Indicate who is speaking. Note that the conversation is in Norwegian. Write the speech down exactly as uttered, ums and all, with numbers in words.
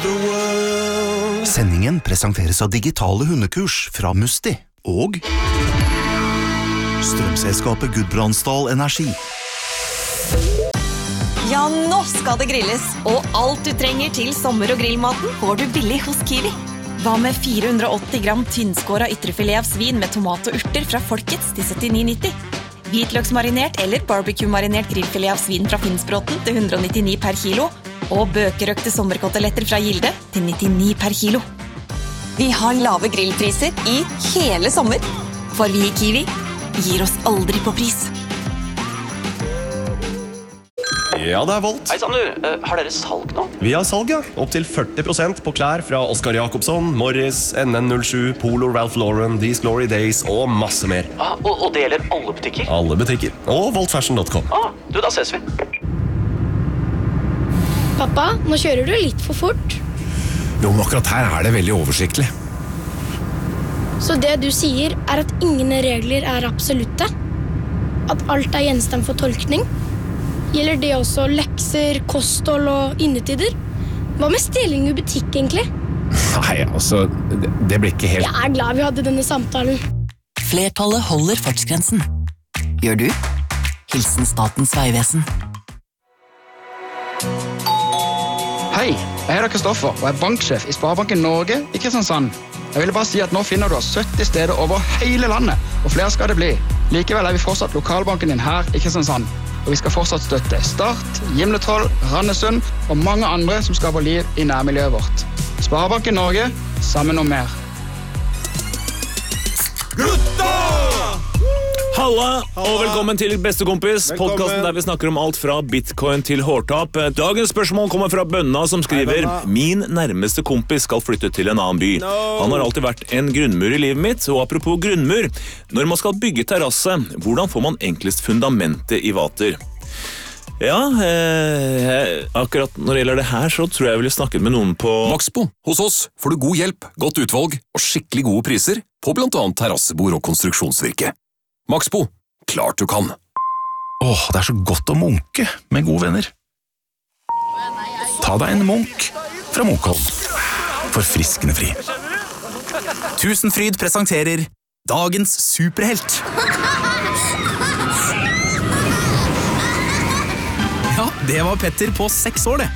Speaker 1: Sendingen presenteres av digitale hundekurs fra Musti og strømselskapet Gudbrandsdal Energi.
Speaker 2: Ja, nå skal det grilles, og alt du trenger til sommer- og grillmaten får du billig hos Kiwi. Hva med fire hundre og åtti gram tynnskåret ytrefilet av svin med tomat og urter fra Folkets til syttini nitti? Hvitløksmarinert eller barbecue-marinert grillfilet av svin fra Finnsbråten til hundre og nittini per kilo, og bøkerøkte sommerkoteletter fra Gilde til nittini per kilo. Vi har lave grillpriser i hele sommer, for vi i Kiwi gir oss aldri på pris.
Speaker 3: Ja, det er Volt.
Speaker 4: Hei, sann du. Uh, har dere salg nå?
Speaker 3: Vi har salg, ja. Opp til førti prosent på klær fra Oscar Jakobsson, Morris, N N null sju, Polo, Ralph Lauren, These Glory Days og masse mer.
Speaker 4: Ah, og, og det gjelder alle butikker?
Speaker 3: Alle butikker. Og volt fashion punktum com.
Speaker 4: Ah, du, da ses vi.
Speaker 5: Pappa, nå kjører du litt for fort.
Speaker 6: Jo, men akkurat her er det veldig oversiktlig.
Speaker 5: Så det du sier er at ingen regler er absolutte? At alt er gjenstand for tolkning? Gjelder det også lekser, kosthold og innetider? Hva med stilling i butikk egentlig?
Speaker 6: Nei, altså, det, det blir ikke helt...
Speaker 5: Jeg er glad vi hadde denne samtalen.
Speaker 7: Flertallet holder fartsgrensen. Gjør du? Hilsen Statens Vegvesen.
Speaker 8: Hei, jeg heter Kristoffer og er banksjef i Sparebanken Norge i Kristiansand. Jeg ville bare si at nå finner du oss sytti steder over hele landet, og flere skal det bli. Likevel er vi fortsatt lokalbanken din her i Kristiansand, og vi skal fortsatt støtte Start, Gimletroll, Randesund og mange andre som skaper liv i nærmiljøet vårt. Sparebanken Norge, sammen om mer.
Speaker 9: Gutta! Halla, og velkommen til Bestekompis, podcasten der vi snakker om alt fra bitcoin til hårtap. Dagens spørsmål kommer fra Bønna som skriver: Min nærmeste kompis skal flytte til en annen by. Han har alltid vært en grunnmur i livet mitt, og apropos grunnmur, når man skal bygge terrasse, hvordan får man enklest fundamentet i vater? Ja, eh, akkurat når det gjelder det her, så tror jeg jeg ville snakket med noen på
Speaker 10: Maxbo. Hos oss får du god hjelp, godt utvalg og skikkelig gode priser på blant annet terrassebord og konstruksjonsvirke. Maxbo, klart du kan.
Speaker 1: Åh, det er så godt å munke med gode venner. Ta deg en munk fra Munkholm. Forfriskende fri.
Speaker 7: Tusenfryd presenterer Dagens superhelt. Ja, det var Petter på seks år det.